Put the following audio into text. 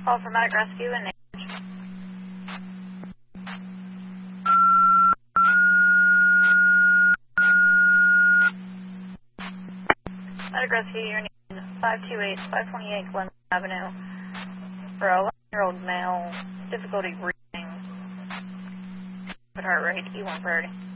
Call for medic rescue and medic rescue, your name is 528 Glen Avenue for a 11-year-old male, difficulty breathing, heart rate E1 priority.